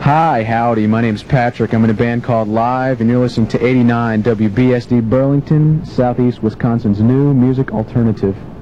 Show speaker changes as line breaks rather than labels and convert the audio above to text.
Hi, howdy, my name's Patrick. I'm in a band called Live, and you're listening to 89 WBSD Burlington, Southeast Wisconsin's new music alternative.